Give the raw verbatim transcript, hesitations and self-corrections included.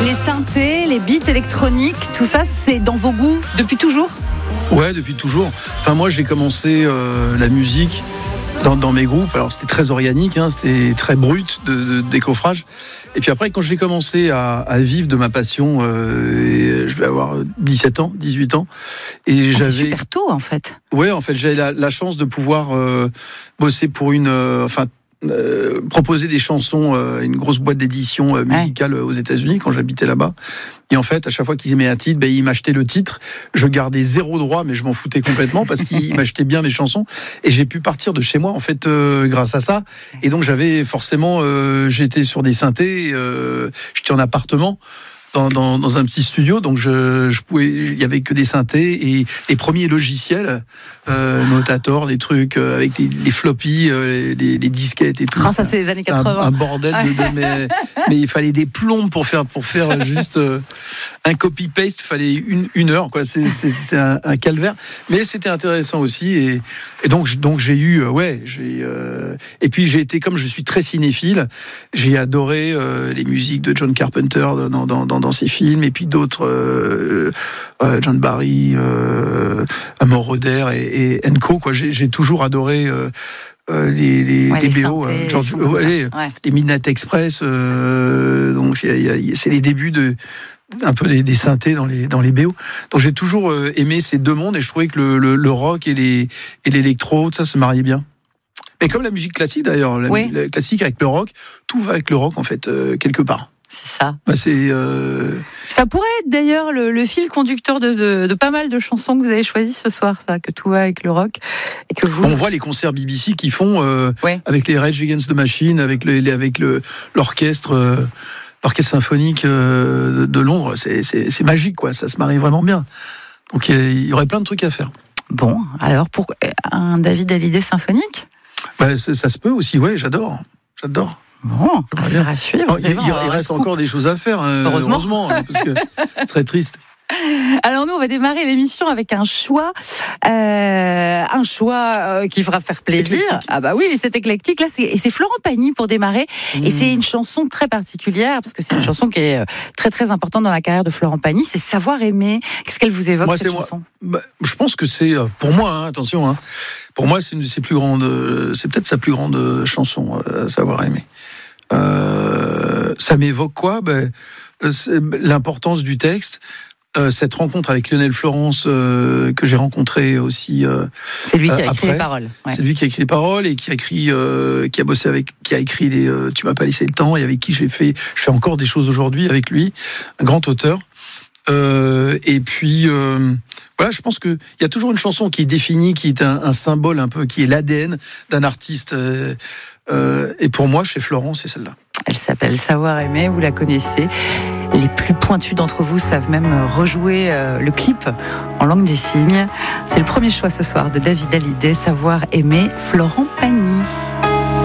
Les synthés, les beats électroniques, tout ça, c'est dans vos goûts depuis toujours ? Ouais, depuis toujours. Enfin, moi, j'ai commencé euh, la musique dans, dans mes groupes. Alors, c'était très organique, hein, c'était très brut de, de décoffrage. Et puis après, quand j'ai commencé à, à vivre de ma passion, euh, et je vais avoir dix-sept ans, dix-huit ans. Et ah, j'avais... C'est super tôt, en fait. Ouais, en fait, j'avais la, la chance de pouvoir euh, bosser pour une... Euh, enfin, Euh, proposer des chansons, euh, une grosse boîte d'édition euh, musicale ouais. aux États-Unis quand j'habitais là-bas. Et en fait, à chaque fois qu'ils aimaient un titre, ben, ils m'achetaient le titre. Je gardais zéro droit, mais je m'en foutais complètement parce qu'ils m'achetaient bien mes chansons. Et j'ai pu partir de chez moi, en fait, euh, grâce à ça. Et donc, j'avais forcément, euh, j'étais sur des synthés, euh, j'étais en appartement. Dans, dans, dans un petit studio, donc je, je pouvais, il y avait que des synthés et les premiers logiciels, euh, Notator, des trucs euh, avec les, les floppies, euh, les, les disquettes et tout. Oh, ça c'est les années quatre-vingts. Un, un bordel de, de mais, mais il fallait des plombes pour faire pour faire juste euh, un copy paste. Il fallait une une heure quoi. C'est c'est, c'est un, un calvaire, mais c'était intéressant aussi et, et donc donc j'ai eu euh, ouais j'ai euh, et puis j'ai été comme je suis très cinéphile, j'ai adoré euh, les musiques de John Carpenter dans dans dans dans ses films, et puis d'autres, euh, euh, John Barry, euh, Moroder et, et Co. Quoi. J'ai, j'ai toujours adoré euh, euh, les, les, ouais, les, les B O, synthés, euh, genre, les, ouais, les, ouais. les Midnight Express. Euh, donc y a, y a, c'est les débuts de un peu des, des synthés dans les dans les B O. Donc j'ai toujours euh, aimé ces deux mondes et je trouvais que le, le, le rock et les et l'électro, ça se mariait bien. Et comme la musique classique d'ailleurs, la, oui. la classique avec le rock, tout va avec le rock en fait euh, quelque part. C'est ça. Bah c'est, euh... Ça pourrait être d'ailleurs le, le fil conducteur de, de, de pas mal de chansons que vous avez choisies ce soir, ça, que tout va avec le rock. Et que vous... On voit les concerts B B C qui font euh, ouais. avec les Rage Against the Machine, avec, le, avec le, l'orchestre, euh, l'orchestre symphonique euh, de, de Londres. C'est, c'est, c'est magique, quoi. Ça se marie vraiment bien. Donc il y, y aurait plein de trucs à faire. Bon, alors pour un David Hallyday symphonique ? Bah, ça, ça se peut aussi, ouais, j'adore. J'adore. Bon, affaire à suivre. Oh, il, il, il reste encore des choses à faire, hein, heureusement. heureusement hein, parce que ce serait triste. Alors nous, on va démarrer l'émission avec un choix, euh, un choix euh, qui fera faire plaisir. Éclectique. Ah bah oui, c'est éclectique. Là, c'est, et c'est Florent Pagny pour démarrer. Mmh. Et c'est une chanson très particulière parce que c'est une chanson qui est très très importante dans la carrière de Florent Pagny. C'est Savoir aimer. Qu'est-ce qu'elle vous évoque, moi, cette chanson ? Bah, je pense que c'est pour moi, hein, attention. Hein, pour moi, c'est une de ses plus grandes. C'est peut-être sa plus grande chanson, euh, Savoir aimer. Euh, ça m'évoque quoi ? Ben, c'est l'importance du texte. Euh, cette rencontre avec Lionel Florence euh, que j'ai rencontré aussi. Euh, c'est lui qui a écrit après. les paroles. Ouais. C'est lui qui a écrit les paroles et qui a écrit, euh, qui a bossé avec, qui a écrit les. Euh, tu m'as pas laissé le temps et avec qui j'ai fait, je fais encore des choses aujourd'hui avec lui, un grand auteur. Euh, et puis euh, voilà, je pense que il y a toujours une chanson qui est définie, qui est un, un symbole un peu, qui est l'A D N d'un artiste. Euh, euh, et pour moi, chez Florent, c'est celle-là. Elle s'appelle Savoir aimer, vous la connaissez. Les plus pointus d'entre vous savent même rejouer euh, le clip en langue des signes. C'est le premier choix ce soir de David Hallyday, Savoir aimer, Florent Pagny.